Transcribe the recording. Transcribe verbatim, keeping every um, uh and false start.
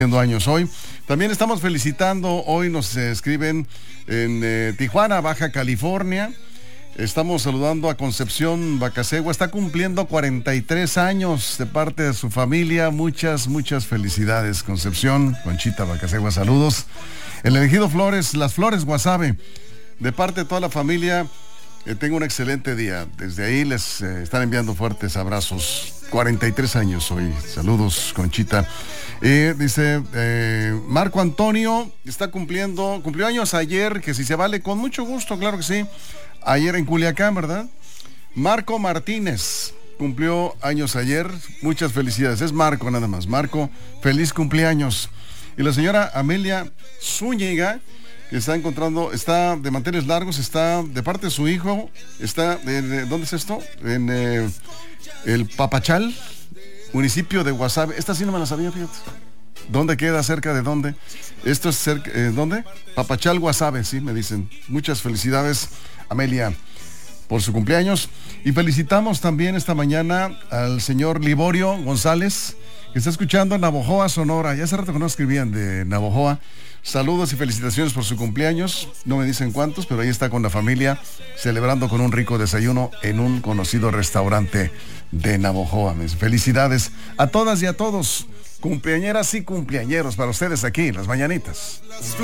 años hoy. También estamos felicitando, hoy nos eh, escriben en eh, Tijuana, Baja California. Estamos saludando a Concepción Bacasegua, está cumpliendo cuarenta y tres años de parte de su familia. Muchas, muchas felicidades, Concepción, Conchita Bacasegua, saludos. El elegido Flores, Las Flores Guasave, de parte de toda la familia, eh, tengo un excelente día. Desde ahí les eh, están enviando fuertes abrazos. cuarenta y tres años hoy, saludos, Conchita. Eh, dice, eh, Marco Antonio está cumpliendo, cumplió años ayer, que si se vale, con mucho gusto, claro que sí. Ayer en Culiacán, ¿verdad? Marco Martínez cumplió años ayer, muchas felicidades. Es Marco nada más. Marco, feliz cumpleaños. Y la señora Amelia Zúñiga, que está encontrando, está de manteles largos, está de parte de su hijo, está, de, de, ¿dónde es esto? En eh, el Papachal, municipio de Guasave. Esta sí no me la sabía, fíjate. ¿Dónde queda? ¿Cerca de dónde? Esto es cerca, eh, ¿dónde? Papachal, Guasave, sí, me dicen. Muchas felicidades, Amelia, por su cumpleaños. Y felicitamos también esta mañana al señor Liborio González, que está escuchando en Navojoa, Sonora. Ya hace rato que no escribían de Navojoa. Saludos y felicitaciones por su cumpleaños. No me dicen cuántos, pero ahí está con la familia, celebrando con un rico desayuno en un conocido restaurante de Navojoa. Felicidades a todas y a todos, cumpleañeras y cumpleañeros, para ustedes aquí, las mañanitas.